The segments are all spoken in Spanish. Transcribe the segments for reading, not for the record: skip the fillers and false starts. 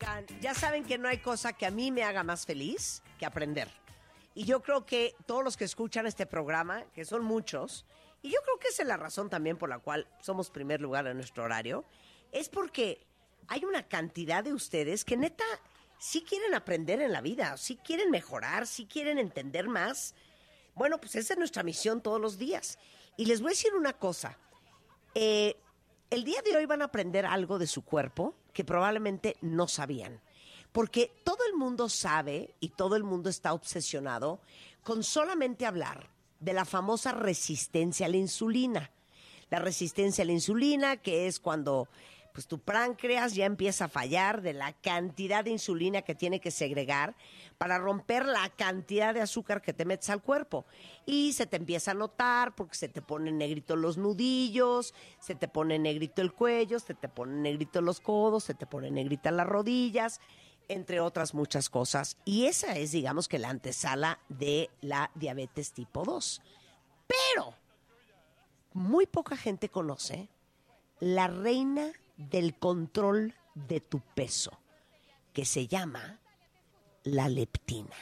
Oigan, ya saben que no hay cosa que a mí me haga más feliz que aprender. Y yo creo que todos los que escuchan este programa, que son muchos, y yo creo que esa es la razón también por la cual somos primer lugar en nuestro horario, es porque hay una cantidad de ustedes que neta sí quieren aprender en la vida, sí quieren mejorar, sí quieren entender más. Bueno, pues esa es nuestra misión todos los días. Y les voy a decir una cosa. El día de hoy van a aprender algo de su cuerpo que probablemente no sabían. Porque todo el mundo sabe y todo el mundo está obsesionado con solamente hablar de la famosa resistencia a la insulina. La resistencia a la insulina, que es cuando pues tu páncreas ya empieza a fallar de la cantidad de insulina que tiene que segregar para romper la cantidad de azúcar que te metes al cuerpo. Y se te empieza a notar porque se te ponen negritos los nudillos, se te pone negrito el cuello, se te ponen negritos los codos, se te ponen negritas las rodillas, entre otras muchas cosas. Y esa es, digamos, que la antesala de la diabetes tipo 2. Pero muy poca gente conoce la reina del control de tu peso, que se llama la leptina.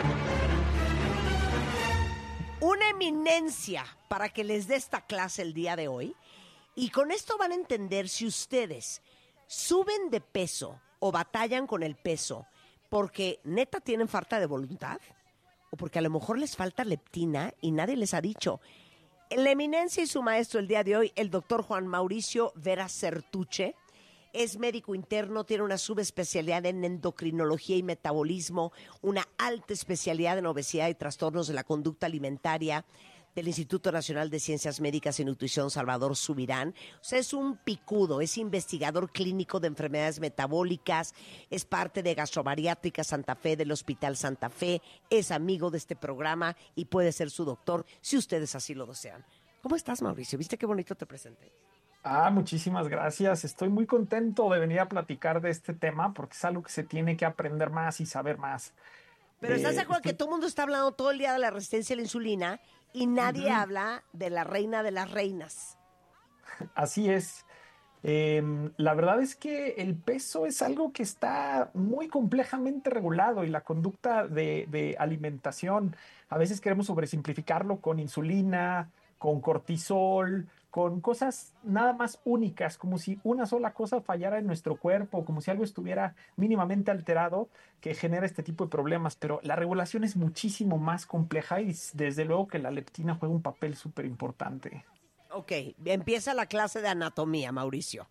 Una eminencia para que les dé esta clase el día de hoy. Y con esto van a entender si ustedes suben de peso o batallan con el peso porque neta tienen falta de voluntad o porque a lo mejor les falta leptina y nadie les ha dicho. La eminencia y su maestro el día de hoy, el doctor Juan Mauricio Vera Certuche, es médico interno, tiene una subespecialidad en endocrinología y metabolismo, una alta especialidad en obesidad y trastornos de la conducta alimentaria del Instituto Nacional de Ciencias Médicas y Nutrición Salvador Subirán. O sea, es un picudo, es investigador clínico de enfermedades metabólicas, es parte de Gastrobariátrica Santa Fe del Hospital Santa Fe, es amigo de este programa y puede ser su doctor si ustedes así lo desean. ¿Cómo estás, Mauricio? ¿Viste qué bonito te presenté? Muchísimas gracias. Estoy muy contento de venir a platicar de este tema porque es algo que se tiene que aprender más y saber más. Pero ¿estás de acuerdo que Estoy... todo el mundo está hablando todo el día de la resistencia a la insulina y nadie Ujú. habla de la reina de las reinas? Así es. La verdad es que el peso es algo que está muy complejamente regulado y la conducta de alimentación, a veces queremos sobresimplificarlo con insulina, con cortisol, con cosas nada más únicas, como si una sola cosa fallara en nuestro cuerpo, como si algo estuviera mínimamente alterado que genera este tipo de problemas. Pero la regulación es muchísimo más compleja y desde luego que la leptina juega un papel súper importante. Ok, empieza la clase de anatomía, Mauricio.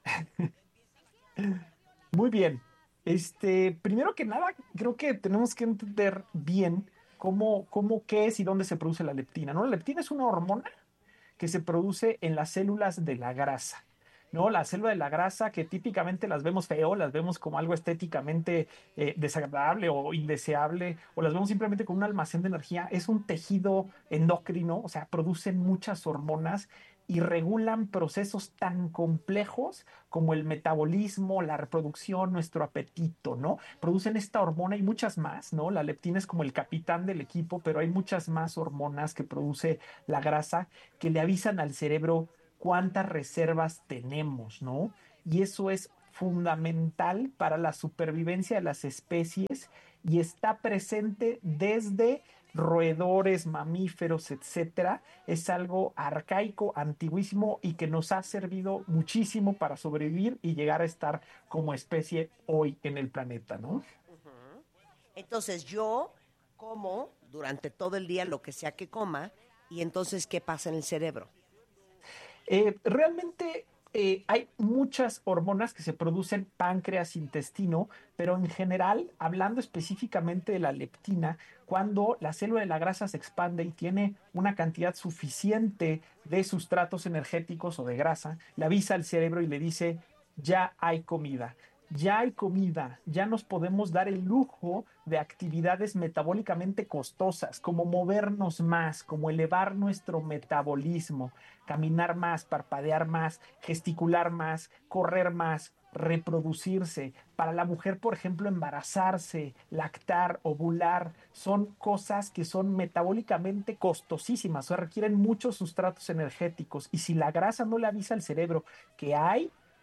Muy bien. Primero que nada, creo que tenemos que entender bien qué es y dónde se produce la leptina, ¿no? La leptina es una hormona que se produce en las células de la grasa, ¿no? La célula de la grasa que típicamente las vemos feo, las vemos como algo estéticamente desagradable o indeseable, o las vemos simplemente como un almacén de energía, es un tejido endocrino, o sea, producen muchas hormonas y regulan procesos tan complejos como el metabolismo, la reproducción, nuestro apetito, ¿no? Producen esta hormona y muchas más, ¿no? La leptina es como el capitán del equipo, pero hay muchas más hormonas que produce la grasa que le avisan al cerebro cuántas reservas tenemos, ¿no? Y eso es fundamental para la supervivencia de las especies y está presente desde roedores, mamíferos, etcétera. Es algo arcaico, antiguísimo y que nos ha servido muchísimo para sobrevivir y llegar a estar como especie hoy en el planeta, ¿no? Ujú. Entonces yo como durante todo el día lo que sea que coma y entonces ¿qué pasa en el cerebro? Realmente hay muchas hormonas que se producen páncreas, intestino, pero en general, hablando específicamente de la leptina, cuando la célula de la grasa se expande y tiene una cantidad suficiente de sustratos energéticos o de grasa, le avisa al cerebro y le dice, ya hay comida. Ya hay comida, ya nos podemos dar el lujo de actividades metabólicamente costosas, como movernos más, como elevar nuestro metabolismo, caminar más, parpadear más, gesticular más, correr más, reproducirse. Para la mujer, por ejemplo, embarazarse, lactar, ovular, son cosas que son metabólicamente costosísimas, o sea, requieren muchos sustratos energéticos. Y si la grasa no le avisa al cerebro que hay,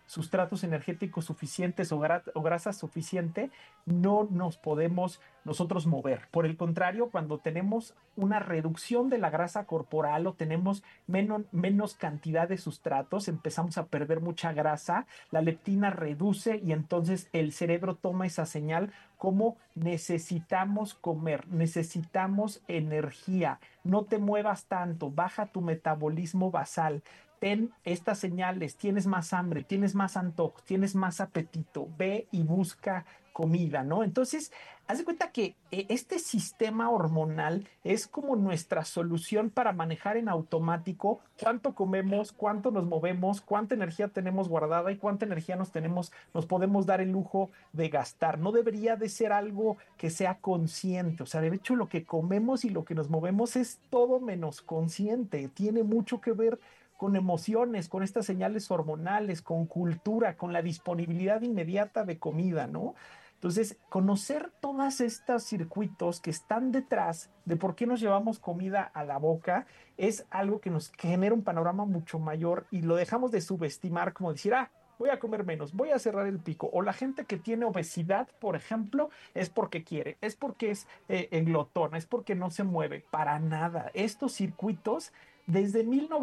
sustratos energéticos suficientes o grasa suficiente, no nos podemos nosotros mover. Por el contrario, cuando tenemos una reducción de la grasa corporal o tenemos menos cantidad de sustratos, empezamos a perder mucha grasa, la leptina reduce y entonces el cerebro toma esa señal como necesitamos comer, necesitamos energía, no te muevas tanto, baja tu metabolismo basal. Ten estas señales, tienes más hambre, tienes más antojos, tienes más apetito, ve y busca comida, ¿no? Entonces, haz de cuenta que este sistema hormonal es como nuestra solución para manejar en automático cuánto comemos, cuánto nos movemos, cuánta energía tenemos guardada y cuánta energía nos podemos dar el lujo de gastar. No debería de ser algo que sea consciente, o sea, de hecho lo que comemos y lo que nos movemos es todo menos consciente, tiene mucho que ver con emociones, con estas señales hormonales, con cultura, con la disponibilidad inmediata de comida, ¿no? Entonces, conocer todos estos circuitos que están detrás de por qué nos llevamos comida a la boca es algo que nos genera un panorama mucho mayor y lo dejamos de subestimar como decir, voy a comer menos, voy a cerrar el pico. O la gente que tiene obesidad, por ejemplo, es porque quiere, es porque es glotona, es porque no se mueve. Para nada. Estos circuitos desde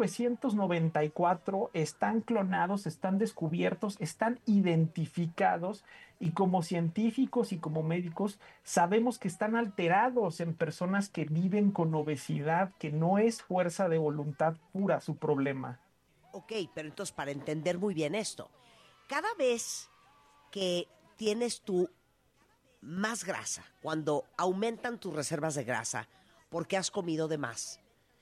1994 están clonados, están descubiertos, están identificados y como científicos y como médicos sabemos que están alterados en personas que viven con obesidad, que no es fuerza de voluntad pura su problema. Ok, pero entonces para entender muy bien esto, cada vez que tienes tú más grasa, cuando aumentan tus reservas de grasa porque has comido de más,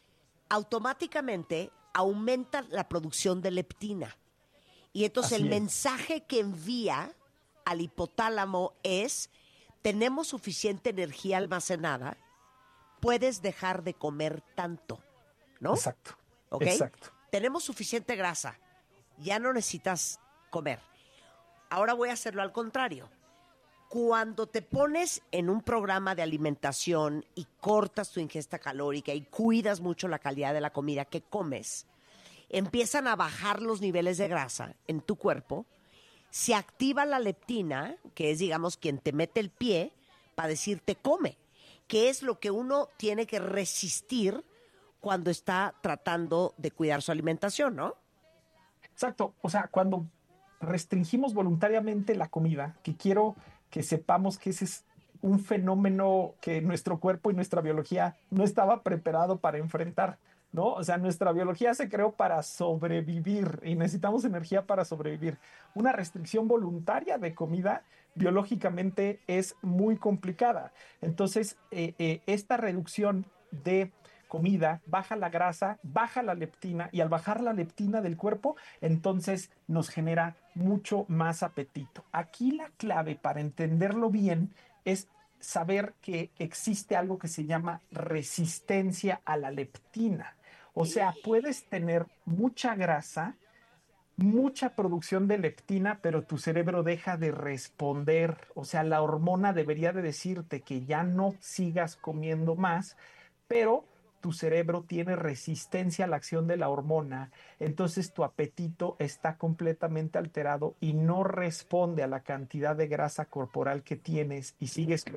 automáticamente aumenta la producción de leptina. Y entonces el Así es. mensaje que envía al hipotálamo es, tenemos suficiente energía almacenada, puedes dejar de comer tanto, ¿no? Exacto, ¿Ok? exacto. Tenemos suficiente grasa, ya no necesitas comer. Ahora voy a hacerlo al contrario. Cuando te pones en un programa de alimentación y cortas tu ingesta calórica y cuidas mucho la calidad de la comida que comes, empiezan a bajar los niveles de grasa en tu cuerpo, se activa la leptina, que es, digamos, quien te mete el pie para decirte come, que es lo que uno tiene que resistir cuando está tratando de cuidar su alimentación, ¿no? Exacto. O sea, cuando restringimos voluntariamente la comida, que quiero que sepamos que ese es un fenómeno que nuestro cuerpo y nuestra biología no estaba preparado para enfrentar, ¿no? O sea, nuestra biología se creó para sobrevivir y necesitamos energía para sobrevivir. Una restricción voluntaria de comida biológicamente es muy complicada. Entonces, esta reducción de comida, baja la grasa, baja la leptina y al bajar la leptina del cuerpo, entonces nos genera mucho más apetito. Aquí la clave para entenderlo bien es saber que existe algo que se llama resistencia a la leptina. O sea, puedes tener mucha grasa, mucha producción de leptina, pero tu cerebro deja de responder. O sea, la hormona debería de decirte que ya no sigas comiendo más, pero tu cerebro tiene resistencia a la acción de la hormona, entonces tu apetito está completamente alterado y no responde a la cantidad de grasa corporal que tienes y sigues